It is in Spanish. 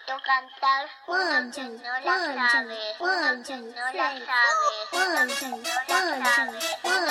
bonito cantar. One, two, No la one, two, sabe. one, two, No la three, sabe. one, two, No la one, two, sabe. one,